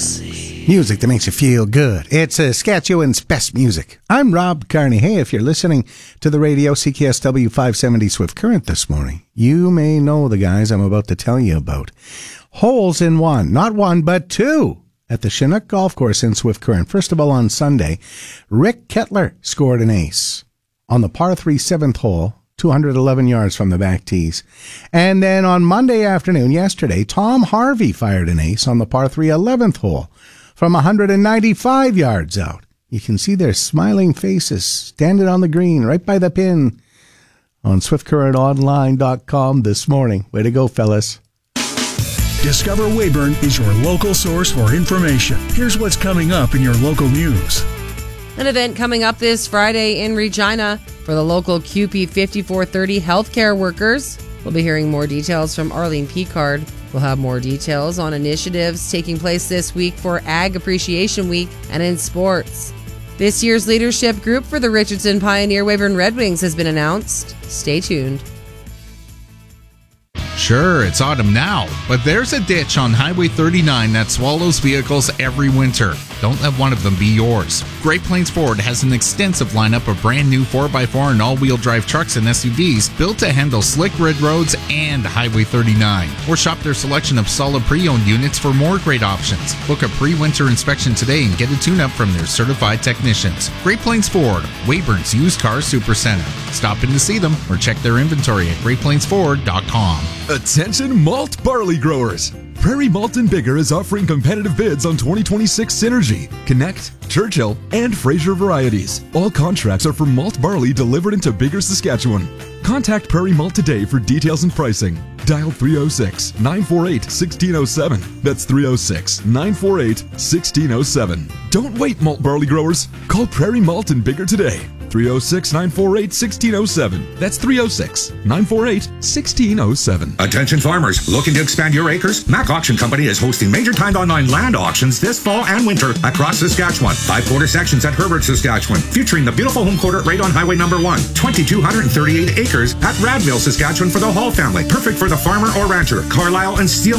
Music that makes you feel good. It's Saskatchewan's best music. I'm Rob Carney. Hey, if you're listening to the radio, CKSW 570 Swift Current this morning, you may know the guys I'm about to tell you about. Holes in one, not one, but two, at the Chinook Golf Course in Swift Current. First of all, on Sunday, Rick Kettler scored an ace on the par 3 7th hole, 211 yards from the back tees. And then on Monday afternoon, yesterday, Tom Harvey fired an ace on the par 3 11th hole from 195 yards out. You can see their smiling faces standing on the green right by the pin on SwiftCurrentOnline.com this morning. Way to go, fellas. Discover Weyburn is your local source for information. Here's what's coming up in your local news. An event coming up this Friday in Regina for the local QP 5430 healthcare workers. We'll be hearing more details from Arlene Picard. We'll have more details on initiatives taking place this week for Ag Appreciation Week and in sports. This year's leadership group for the Richardson Pioneer Weyburn Red Wings has been announced. Stay tuned. Sure, it's autumn now, but there's a ditch on Highway 39 that swallows vehicles every winter. Don't let one of them be yours. Great Plains Ford has an extensive lineup of brand new 4x4 and all-wheel drive trucks and SUVs built to handle slick red roads and Highway 39. Or shop their selection of solid pre-owned units for more great options. Book a pre-winter inspection today and get a tune-up from their certified technicians. Great Plains Ford, Weyburn's used car supercenter. Stop in to see them or check their inventory at GreatPlainsFord.com. Attention malt barley growers! Prairie Malt and Bigger is offering competitive bids on 2026 Synergy, Connect, Churchill, and Fraser varieties. All contracts are for malt barley delivered into Bigger, Saskatchewan. Contact Prairie Malt today for details and pricing. Dial 306-948-1607. That's 306-948-1607. Don't wait, malt barley growers. Call Prairie Malt and Bigger today. 306-948-1607. That's 306-948-1607. Attention farmers, looking to expand your acres? Mac Auction Company is hosting major timed online land auctions this fall and winter across Saskatchewan. 5 quarter sections at Herbert, Saskatchewan, featuring the beautiful home quarter right on Highway number 1. 2,238 acres at Radville, Saskatchewan for the whole family. Perfect for the farmer or rancher. Carlisle and Steel